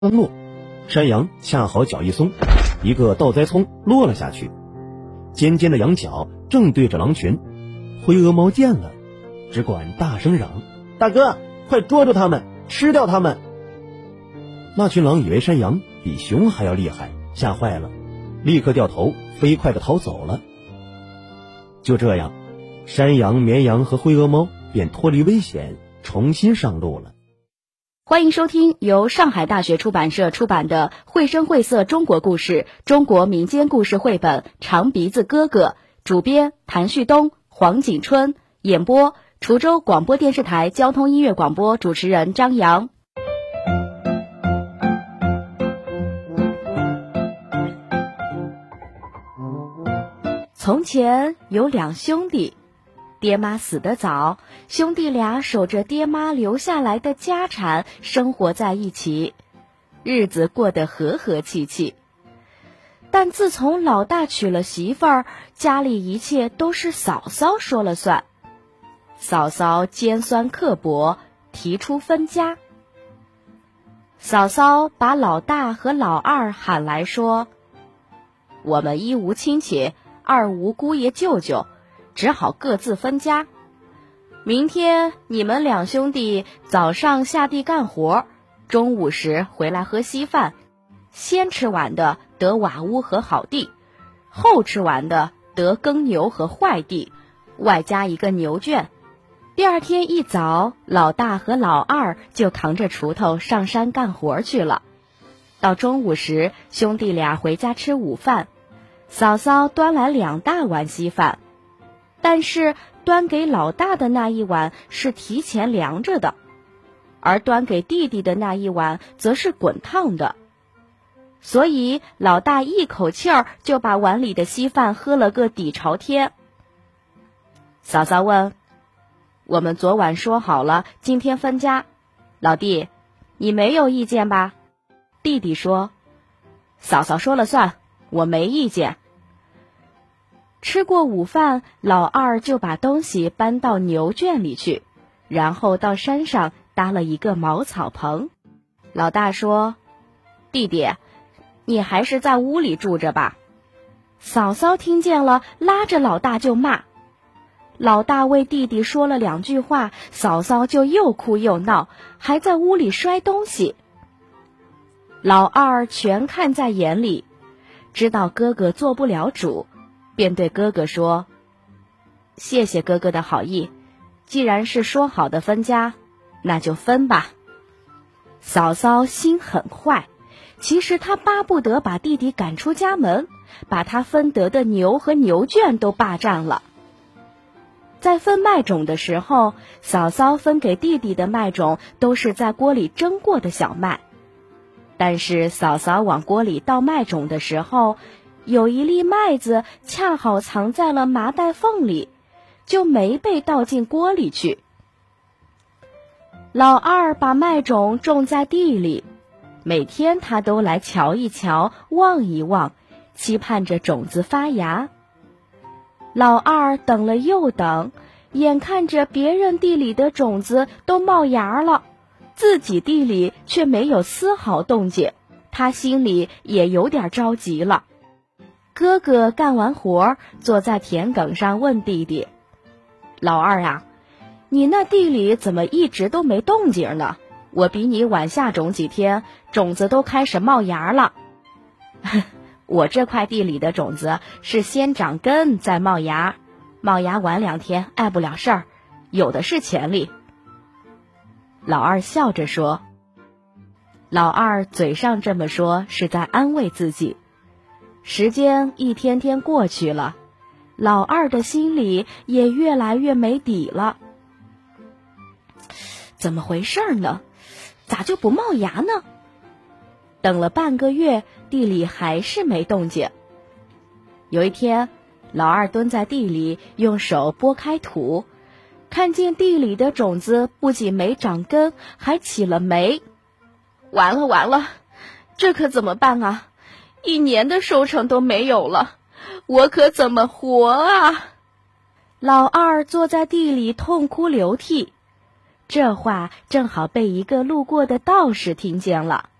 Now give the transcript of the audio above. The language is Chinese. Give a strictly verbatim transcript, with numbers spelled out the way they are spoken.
刚落，山羊恰好脚一松，一个倒栽葱落了下去，尖尖的羊角正对着狼群。灰鹅猫见了，只管大声嚷：大哥，快捉住他们，吃掉他们！那群狼以为山羊比熊还要厉害，吓坏了，立刻掉头飞快地逃走了。就这样，山羊、绵羊和灰鹅猫便脱离危险，重新上路了。 欢迎收听由上海大学出版社出版的《绘声绘色中国故事》中国民间故事绘本《长鼻子哥哥》，主编谭旭东、黄景春，演播滁州广播电视台交通音乐广播主持人张扬。从前有两兄弟，爹妈死得早，兄弟俩守着爹妈留下来的家产生活在一起，日子过得和和气气。但自从老大娶了媳妇儿，家里一切都是嫂嫂说了算。嫂嫂尖酸刻薄，提出分家。嫂嫂把老大和老二喊来说：我们一无亲戚，二无姑爷舅舅，只好各自分家。明天你们两兄弟早上下地干活，中午时回来喝稀饭，先吃完的得瓦屋和好地，后吃完的得耕牛和坏地，外加一个牛圈。第二天一早，老大和老二就扛着锄头上山干活去了。到中午时，兄弟俩回家吃午饭，嫂嫂端来两大碗稀饭，但是端给老大的那一碗是提前凉着的，而端给弟弟的那一碗则是滚烫的，所以老大一口气儿就把碗里的稀饭喝了个底朝天。嫂嫂问：我们昨晚说好了今天分家，老弟，你没有意见吧？弟弟说：嫂嫂说了算，我没意见。吃过午饭，老二就把东西搬到牛圈里去，然后到山上搭了一个茅草棚。老大说：弟弟，你还是在屋里住着吧。嫂嫂听见了，拉着老大就骂。老大为弟弟说了两句话，嫂嫂就又哭又闹，还在屋里摔东西。老二全看在眼里，知道哥哥做不了主，便对哥哥说：谢谢哥哥的好意，既然是说好的分家，那就分吧。嫂嫂心很坏，其实她巴不得把弟弟赶出家门，把他分得的牛和牛圈都霸占了。在分麦种的时候，嫂嫂分给弟弟的麦种都是在锅里蒸过的小麦，但是嫂嫂往锅里倒麦种的时候，有一粒麦子恰好藏在了麻袋缝里，就没被倒进锅里去。老二把麦种种在地里，每天他都来瞧一瞧，望一望，期盼着种子发芽。老二等了又等，眼看着别人地里的种子都冒芽了，自己地里却没有丝毫动静，他心里也有点着急了。哥哥干完活，坐在田埂上问弟弟：老二啊，你那地里怎么一直都没动静呢？我比你晚下种几天，种子都开始冒芽了。我这块地里的种子是先长根再冒芽，冒芽晚两天碍不了事儿，有的是潜力。老二笑着说。老二嘴上这么说是在安慰自己。时间一天天过去了，老二的心里也越来越没底了。怎么回事呢？咋就不冒芽呢？等了半个月，地里还是没动静。有一天，老二蹲在地里，用手拨开土，看见地里的种子不仅没长根，还起了霉。完了完了，这可怎么办啊？一年的收成都没有了，我可怎么活啊？老二坐在地里痛哭流涕，这话正好被一个路过的道士听见了。